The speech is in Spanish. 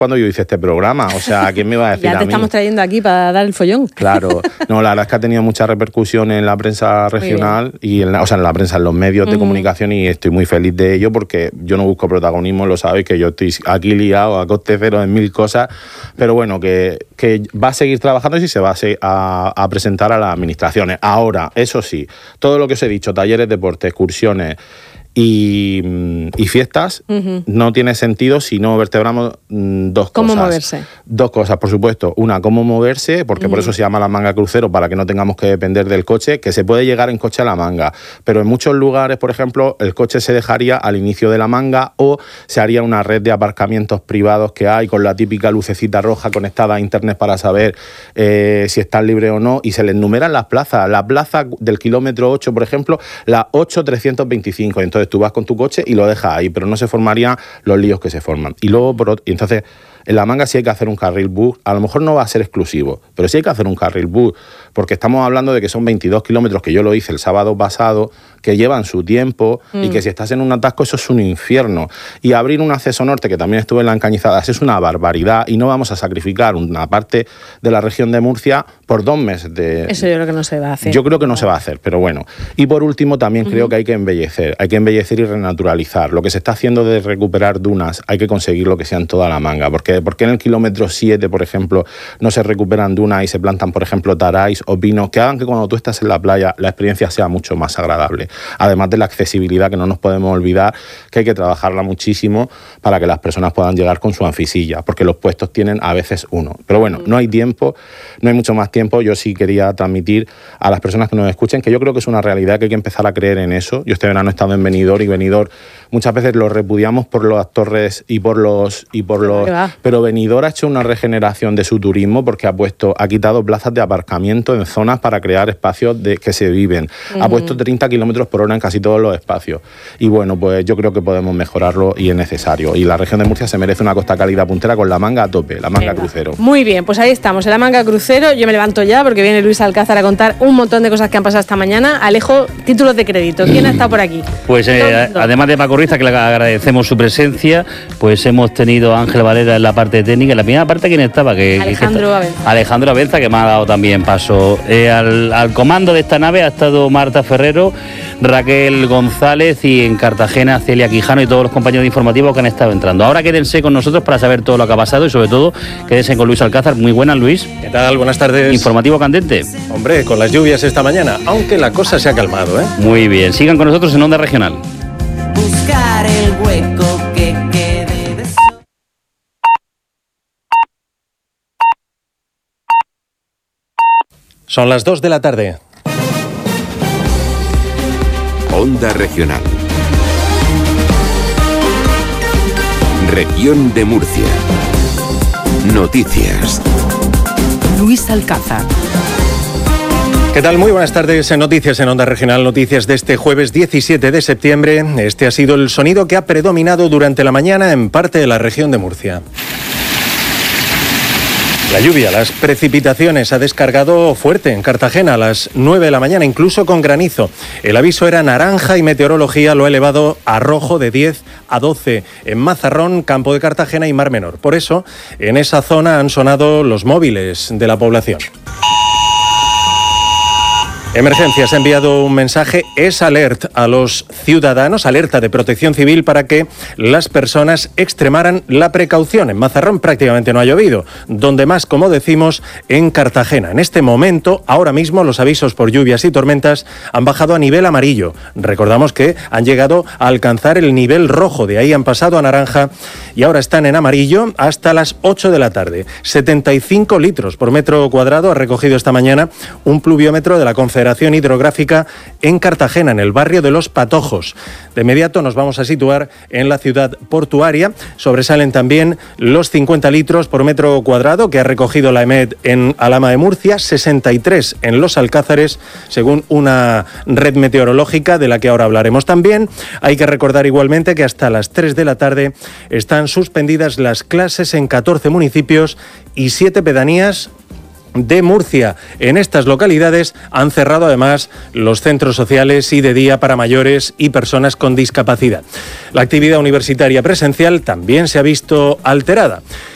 cuando yo hice este programa. O sea, ¿quién me iba a decir a mí? Ya te estamos trayendo aquí para dar el follón. Claro. No, la verdad es que ha tenido mucha repercusión en la prensa regional y en la prensa, en los medios de comunicación, y estoy muy feliz de ello porque yo no busco protagonismo, lo sabéis, que yo estoy aquí liado a coste cero en 1000 cosas, pero bueno, que va a seguir trabajando y se va a presentar a las administraciones. Ahora, eso sí, todo lo que os he dicho, talleres, deporte, excursiones y fiestas, no tiene sentido si no vertebramos dos cosas. ¿Cómo moverse? Dos cosas, por supuesto. Una, cómo moverse, porque por eso se llama la manga crucero, para que no tengamos que depender del coche, que se puede llegar en coche a la manga, pero en muchos lugares, por ejemplo, el coche se dejaría al inicio de la manga o se haría una red de aparcamientos privados que hay con la típica lucecita roja conectada a internet para saber si están libres o no, y se le enumeran las plazas. La plaza del kilómetro 8, por ejemplo, la 8325, entonces tú vas con tu coche y lo dejas ahí, pero no se formarían los líos que se forman. Y luego, y entonces, en la manga sí hay que hacer un carril bus, a lo mejor no va a ser exclusivo, pero sí hay que hacer un carril bus, porque estamos hablando de que son 22 kilómetros, que yo lo hice el sábado pasado, que llevan su tiempo y que si estás en un atasco eso es un infierno. Y abrir un acceso norte, que también estuve en la Encañizadas, es una barbaridad y no vamos a sacrificar una parte de la región de Murcia por 2 meses de... Eso yo creo que no se va a hacer. Yo creo que no se va a hacer, pero bueno. Y por último también creo que hay que embellecer y renaturalizar. Lo que se está haciendo de recuperar dunas, hay que conseguirlo que sean toda la manga, porque en el kilómetro 7, por ejemplo, no se recuperan dunas y se plantan, por ejemplo, taráis o pinos, que hagan que cuando tú estás en la playa la experiencia sea mucho más agradable. Además de la accesibilidad, que no nos podemos olvidar, que hay que trabajarla muchísimo para que las personas puedan llegar con su anfisilla, porque los puestos tienen a veces uno. Pero bueno, no hay tiempo, no hay mucho más tiempo. Yo sí quería transmitir a las personas que nos escuchen que yo creo que es una realidad, que hay que empezar a creer en eso. Yo este verano he estado en Benidorm, y Benidorm muchas veces lo repudiamos por las torres y por los pero Benidorm ha hecho una regeneración de su turismo, porque ha quitado plazas de aparcamiento en zonas para crear espacios que se viven. Ha puesto 30 kilómetros por hora en casi todos los espacios. Y bueno, pues yo creo que podemos mejorarlo y es necesario. Y la región de Murcia se merece una costa cálida puntera con la manga a tope, la manga crucero. Muy bien, pues ahí estamos, en la manga crucero. Yo me levanto ya porque viene Luis Alcázar a contar un montón de cosas que han pasado esta mañana. Alejo, títulos de crédito. ¿Quién ha estado por aquí? Pues además de Paco Ruiz, que le agradecemos su presencia, pues hemos tenido a Ángel Valera en la parte técnica. En la primera parte, ¿quién estaba? Alejandro Abenza, que me ha dado también paso. Al comando de esta nave ha estado Marta Ferrero, Raquel González y en Cartagena Celia Quijano y todos los compañeros informativos que han estado entrando. Ahora quédense con nosotros para saber todo lo que ha pasado y sobre todo quédense con Luis Alcázar. Muy buenas, Luis. ¿Qué tal? Buenas tardes. Informativo candente. Hombre, con las lluvias esta mañana, aunque la cosa se ha calmado, ¿eh? Muy bien, sigan con nosotros en Onda Regional. Buscar el hueco que quede de... Son las 2 de la tarde. Onda Regional. Región de Murcia. Noticias. Luis Alcázar. ¿Qué tal? Muy buenas tardes. En Noticias en Onda Regional, noticias de este jueves 17 de septiembre. Este ha sido el sonido que ha predominado durante la mañana en parte de la región de Murcia. La lluvia, las precipitaciones, ha descargado fuerte en Cartagena a las 9 de la mañana, incluso con granizo. El aviso era naranja y meteorología lo ha elevado a rojo de 10 a 12 en Mazarrón, Campo de Cartagena y Mar Menor. Por eso, en esa zona han sonado los móviles de la población. Emergencias ha enviado un mensaje Es-Alert a los ciudadanos, alerta de Protección Civil, para que las personas extremaran la precaución. En Mazarrón prácticamente no ha llovido, donde más, como decimos, en Cartagena. En este momento, ahora mismo, los avisos por lluvias y tormentas han bajado a nivel amarillo. Recordamos que han llegado a alcanzar el nivel rojo, de ahí han pasado a naranja y ahora están en amarillo hasta las 8 de la tarde. 75 litros por metro cuadrado ha recogido esta mañana un pluviómetro de la Confederación Hidrográfica en Cartagena, en el barrio de Los Patojos. De inmediato nos vamos a situar en la ciudad portuaria. Sobresalen también los 50 litros por metro cuadrado que ha recogido la EMET en Alhama de Murcia, 63 en Los Alcázares, según una red meteorológica de la que ahora hablaremos también. Hay que recordar igualmente que hasta las 3 de la tarde están suspendidas las clases en 14 municipios y 7 pedanías de Murcia. En estas localidades han cerrado además los centros sociales y de día para mayores y personas con discapacidad. La actividad universitaria presencial también se ha visto alterada.